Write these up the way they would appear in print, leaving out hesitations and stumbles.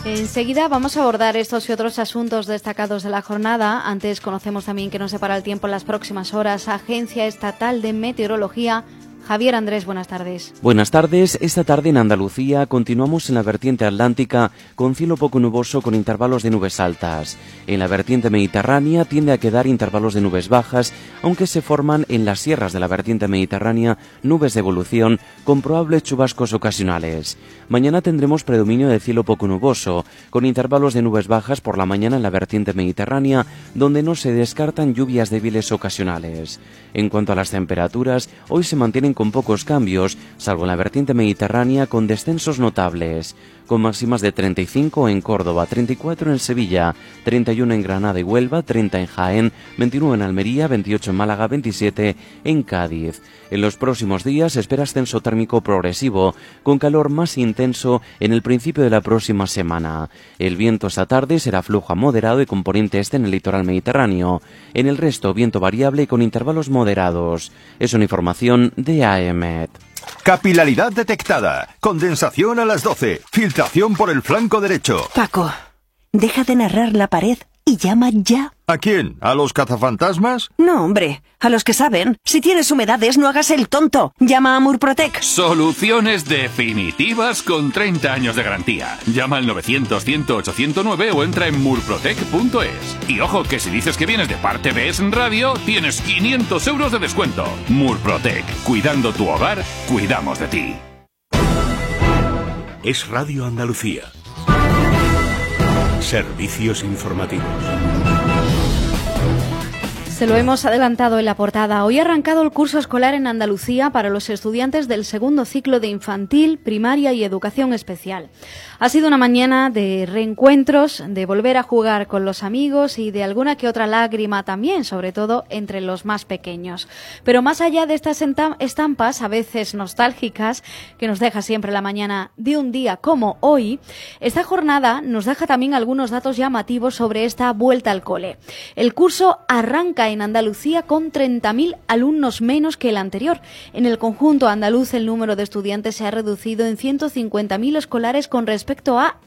Enseguida vamos a abordar estos y otros asuntos destacados de la jornada. Antes conocemos también que nos separa el tiempo en las próximas horas. Agencia Estatal de Meteorología. Javier Andrés, buenas tardes. Buenas tardes. Esta tarde en Andalucía continuamos en la vertiente atlántica con cielo poco nuboso con intervalos de nubes altas. En la vertiente mediterránea tiende a quedar intervalos de nubes bajas, aunque se forman en las sierras de la vertiente mediterránea nubes de evolución con probables chubascos ocasionales. Mañana tendremos predominio de cielo poco nuboso, con intervalos de nubes bajas por la mañana en la vertiente mediterránea, donde no se descartan lluvias débiles ocasionales. En cuanto a las temperaturas, hoy se mantienen con pocos cambios, salvo en la vertiente mediterránea con descensos notables, con máximas de 35 en Córdoba, 34 en Sevilla, 31 en Granada y Huelva, 30 en Jaén, 29 en Almería, 28 en Málaga, 27 en Cádiz. En los próximos días se espera ascenso térmico progresivo, con calor más intenso en el principio de la próxima semana. El viento esta tarde será flujo a moderado y componente este en el litoral mediterráneo. En el resto, viento variable y con intervalos moderados. Es una información de AEMET. Capilaridad detectada. Condensación a las 12. Filtración por el flanco derecho. Paco, deja de narrar la pared y llama ya. ¿A quién? ¿A los cazafantasmas? No, hombre, a los que saben. Si tienes humedades, no hagas el tonto. Llama a Murprotec. Soluciones definitivas con 30 años de garantía. Llama al 900-100-809 o entra en murprotec.es. Y ojo, que si dices que vienes de parte de Es Radio, tienes 500 euros de descuento. Murprotec. Cuidando tu hogar, cuidamos de ti. Es Radio Andalucía. Servicios informativos. Se lo hemos adelantado en la portada. Hoy ha arrancado el curso escolar en Andalucía para los estudiantes del segundo ciclo de infantil, primaria y educación especial. Ha sido una mañana de reencuentros, de volver a jugar con los amigos y de alguna que otra lágrima también, sobre todo entre los más pequeños. Pero más allá de estas estampas, a veces nostálgicas, que nos deja siempre la mañana de un día como hoy, esta jornada nos deja también algunos datos llamativos sobre esta vuelta al cole. El curso arranca en Andalucía con 30.000 alumnos menos que el anterior. En el conjunto andaluz el número de estudiantes se ha reducido en 150.000 escolares con respecto a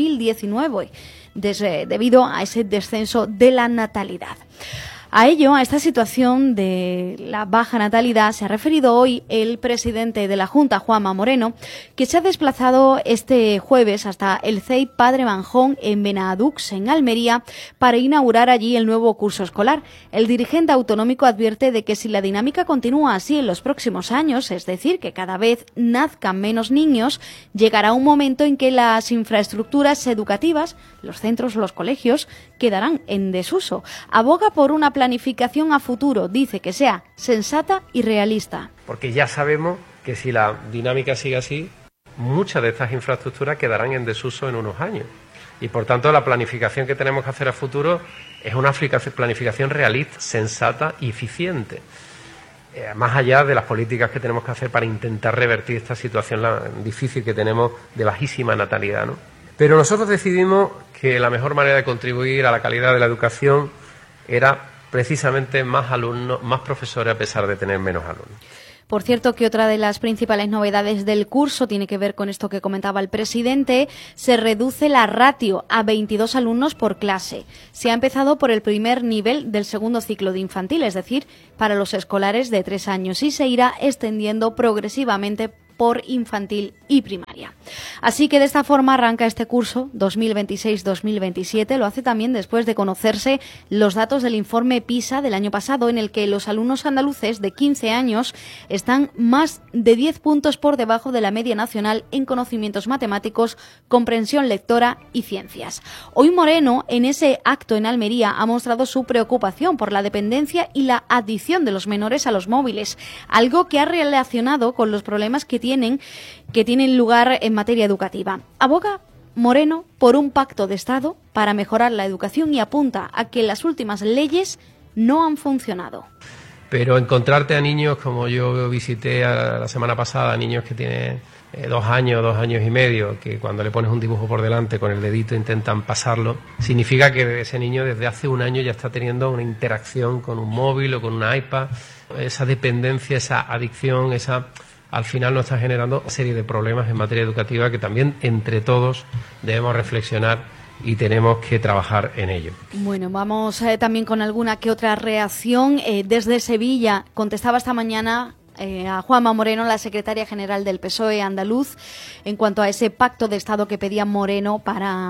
2019, debido a ese descenso de la natalidad. A ello, a esta situación de la baja natalidad, se ha referido hoy el presidente de la Junta, Juanma Moreno, que se ha desplazado este jueves hasta el CEI Padre Manjón en Benadux, en Almería, para inaugurar allí el nuevo curso escolar. El dirigente autonómico advierte de que si la dinámica continúa así en los próximos años, es decir, que cada vez nazcan menos niños, llegará un momento en que las infraestructuras educativas, los centros, los colegios, quedarán en desuso. Aboga por una planificación a futuro, dice que sea sensata y realista. Porque ya sabemos que si la dinámica sigue así, muchas de estas infraestructuras quedarán en desuso en unos años. Y por tanto la planificación que tenemos que hacer a futuro es una planificación realista, sensata y eficiente. Más allá de las políticas que tenemos que hacer para intentar revertir esta situación difícil que tenemos de bajísima natalidad, ¿no? Pero nosotros decidimos que la mejor manera de contribuir a la calidad de la educación era precisamente más alumnos, más profesores, a pesar de tener menos alumnos. Por cierto, que otra de las principales novedades del curso tiene que ver con esto que comentaba el presidente. Se reduce la ratio a 22 alumnos por clase. Se ha empezado por el primer nivel del segundo ciclo de infantil, es decir, para los escolares de 3 años, y se irá extendiendo progresivamente por infantil y primaria. Así que de esta forma arranca este curso 2026-2027. Lo hace también después de conocerse los datos del informe PISA del año pasado, en el que los alumnos andaluces de 15 años están más de 10 puntos por debajo de la media nacional en conocimientos matemáticos, comprensión lectora y ciencias. Hoy Moreno, en ese acto en Almería, ha mostrado su preocupación por la dependencia y la adicción de los menores a los móviles, algo que ha relacionado con los problemas que tienen lugar en materia educativa. Aboga Moreno por un pacto de Estado para mejorar la educación y apunta a que las últimas leyes no han funcionado. Pero encontrarte a niños, como yo visité la semana pasada, niños que tienen 2 años, 2 años y medio, que cuando le pones un dibujo por delante con el dedito intentan pasarlo, significa que ese niño desde hace 1 año ya está teniendo una interacción con un móvil o con un iPad, esa dependencia, esa adicción, esa al final nos está generando una serie de problemas en materia educativa que también entre todos debemos reflexionar y tenemos que trabajar en ello. Bueno, vamos también con alguna que otra reacción. Desde Sevilla contestaba esta mañana a Juanma Moreno, la secretaria general del PSOE andaluz, en cuanto a ese pacto de Estado que pedía Moreno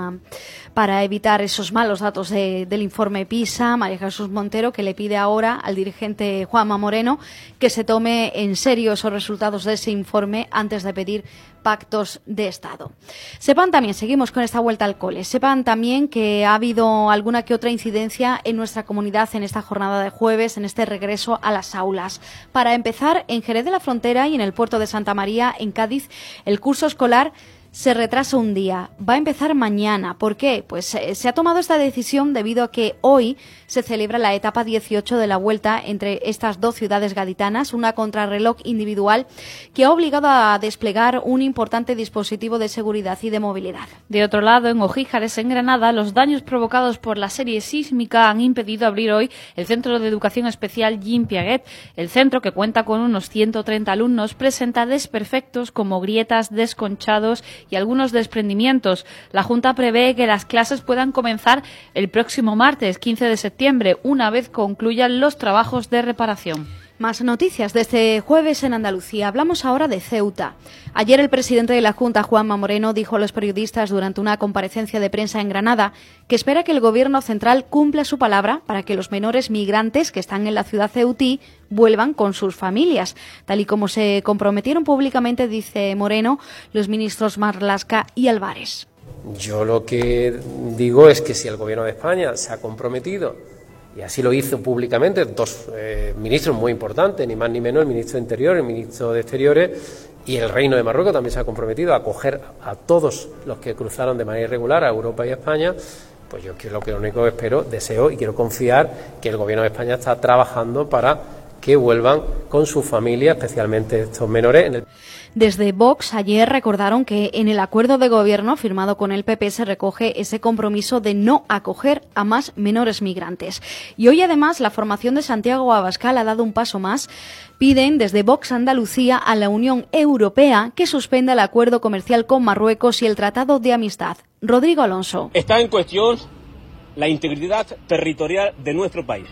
para evitar esos malos datos del informe PISA. María Jesús Montero, que le pide ahora al dirigente Juanma Moreno que se tome en serio esos resultados de ese informe antes de pedir pactos de Estado. Sepan también, seguimos con esta vuelta al cole, sepan también que ha habido alguna que otra incidencia en nuestra comunidad en esta jornada de jueves, en este regreso a las aulas. Para empezar, en Jerez de la Frontera y en el puerto de Santa María, en Cádiz, el curso escolar se retrasa un día. Va a empezar mañana. ¿Por qué? Pues se ha tomado esta decisión debido a que hoy se celebra la etapa 18 de la vuelta entre estas dos ciudades gaditanas, una contrarreloj individual que ha obligado a desplegar un importante dispositivo de seguridad y de movilidad. De otro lado, en Ojíjares, en Granada, los daños provocados por la serie sísmica han impedido abrir hoy el Centro de Educación Especial Jean Piaget. El centro, que cuenta con unos 130 alumnos, presenta desperfectos como grietas, desconchados y algunos desprendimientos. La Junta prevé que las clases puedan comenzar el próximo martes, 15 de septiembre, una vez concluyan los trabajos de reparación. Más noticias de este jueves en Andalucía. Hablamos ahora de Ceuta. Ayer el presidente de la Junta, Juanma Moreno, dijo a los periodistas durante una comparecencia de prensa en Granada que espera que el Gobierno central cumpla su palabra para que los menores migrantes que están en la ciudad ceutí vuelvan con sus familias, tal y como se comprometieron públicamente, dice Moreno, los ministros Marlaska y Álvarez. Yo lo que digo es que si el Gobierno de España se ha comprometido, y así lo hizo públicamente, dos ministros muy importantes, ni más ni menos, el ministro de Interior, el ministro de Exteriores, y el Reino de Marruecos también se ha comprometido a acoger a todos los que cruzaron de manera irregular a Europa y a España. Pues yo lo único que espero, deseo y quiero confiar que el Gobierno de España está trabajando para que vuelvan con su familia, especialmente estos menores. Desde Vox ayer recordaron que en el acuerdo de gobierno firmado con el PP se recoge ese compromiso de no acoger a más menores migrantes. Y hoy además la formación de Santiago Abascal ha dado un paso más. Piden desde Vox Andalucía a la Unión Europea que suspenda el acuerdo comercial con Marruecos y el Tratado de Amistad. Rodrigo Alonso. Está en cuestión la integridad territorial de nuestro país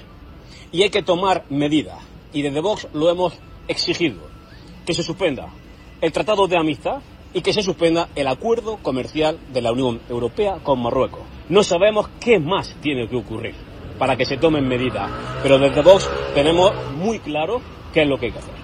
y hay que tomar medidas. Y desde Vox lo hemos exigido, que se suspenda el Tratado de Amistad y que se suspenda el acuerdo comercial de la Unión Europea con Marruecos. No sabemos qué más tiene que ocurrir para que se tomen medidas, pero desde Vox tenemos muy claro qué es lo que hay que hacer.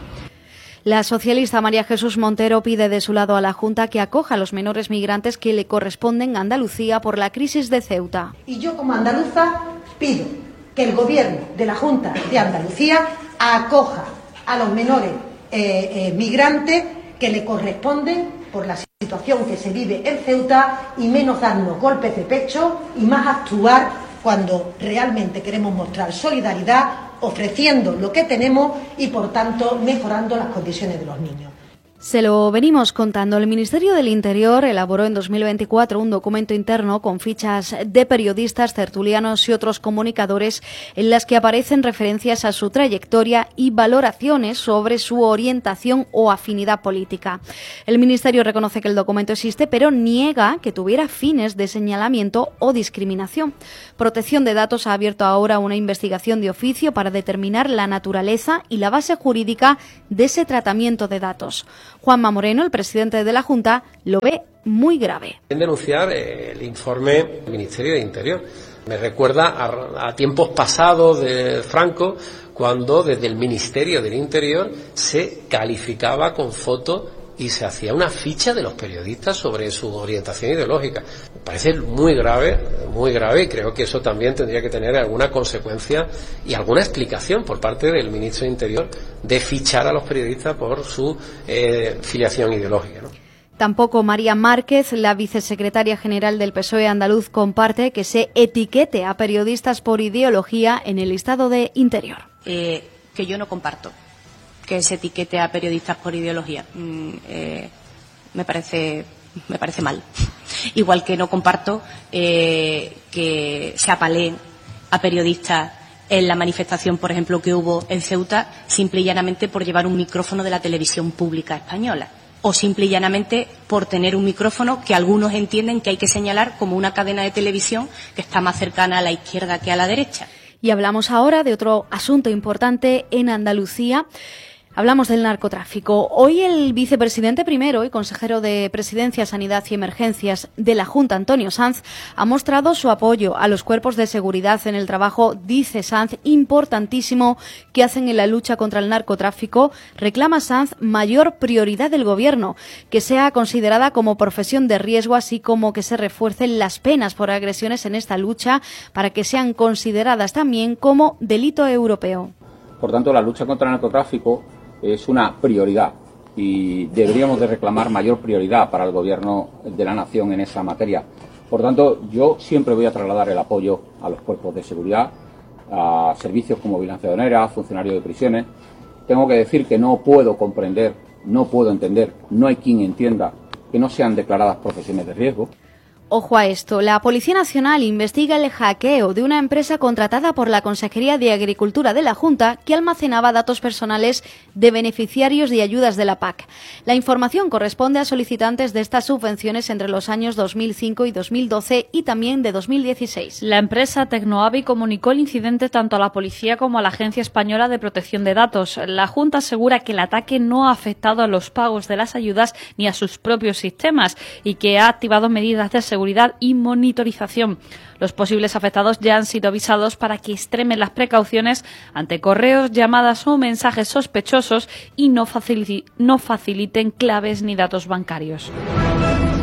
La socialista María Jesús Montero pide de su lado a la Junta que acoja a los menores migrantes que le corresponden a Andalucía por la crisis de Ceuta. Y yo como andaluza pido que el Gobierno de la Junta de Andalucía acoja a los menores migrantes que le corresponden por la situación que se vive en Ceuta y menos darnos golpes de pecho y más actuar cuando realmente queremos mostrar solidaridad, ofreciendo lo que tenemos y por tanto mejorando las condiciones de los niños. Se lo venimos contando. El Ministerio del Interior elaboró en 2024 un documento interno con fichas de periodistas, tertulianos y otros comunicadores en las que aparecen referencias a su trayectoria y valoraciones sobre su orientación o afinidad política. El Ministerio reconoce que el documento existe, pero niega que tuviera fines de señalamiento o discriminación. Protección de Datos ha abierto ahora una investigación de oficio para determinar la naturaleza y la base jurídica de ese tratamiento de datos. Juanma Moreno, el presidente de la Junta, lo ve muy grave. Denunciar el informe del Ministerio de Interior. Me recuerda a tiempos pasados de Franco, cuando desde el Ministerio del Interior se calificaba con fotos y se hacía una ficha de los periodistas sobre su orientación ideológica. Me parece muy grave, y creo que eso también tendría que tener alguna consecuencia y alguna explicación por parte del ministro de Interior de fichar a los periodistas por su filiación ideológica, ¿no? Tampoco María Márquez, la vicesecretaria general del PSOE andaluz, comparte que se etiquete a periodistas por ideología en el listado de Interior. Que yo no comparto que se etiquete a periodistas por ideología. Me parece mal. Igual que no comparto que se apaleen a periodistas en la manifestación, por ejemplo, que hubo en Ceuta, simple y llanamente por llevar un micrófono de la televisión pública española, o simple y llanamente por tener un micrófono que algunos entienden que hay que señalar como una cadena de televisión que está más cercana a la izquierda que a la derecha. Y hablamos ahora de otro asunto importante en Andalucía. Hablamos del narcotráfico. Hoy el vicepresidente primero y consejero de Presidencia, Sanidad y Emergencias de la Junta, Antonio Sanz, ha mostrado su apoyo a los cuerpos de seguridad en el trabajo, dice Sanz, importantísimo que hacen en la lucha contra el narcotráfico. Reclama Sanz mayor prioridad del Gobierno, que sea considerada como profesión de riesgo, así como que se refuercen las penas por agresiones en esta lucha para que sean consideradas también como delito europeo. Por tanto, la lucha contra el narcotráfico es una prioridad y deberíamos de reclamar mayor prioridad para el Gobierno de la Nación en esa materia. Por tanto, yo siempre voy a trasladar el apoyo a los cuerpos de seguridad, a servicios como vigilancia aduanera, funcionarios de prisiones. Tengo que decir que no puedo comprender, no puedo entender, no hay quien entienda que no sean declaradas profesiones de riesgo. Ojo a esto, la Policía Nacional investiga el hackeo de una empresa contratada por la Consejería de Agricultura de la Junta que almacenaba datos personales de beneficiarios de ayudas de la PAC. La información corresponde a solicitantes de estas subvenciones entre los años 2005 y 2012 y también de 2016. La empresa Tecnoavi comunicó el incidente tanto a la policía como a la Agencia Española de Protección de Datos. La Junta asegura que el ataque no ha afectado a los pagos de las ayudas ni a sus propios sistemas y que ha activado medidas de seguridad y monitorización. Los posibles afectados ya han sido avisados para que extremen las precauciones ante correos, llamadas o mensajes sospechosos y no faciliten claves ni datos bancarios.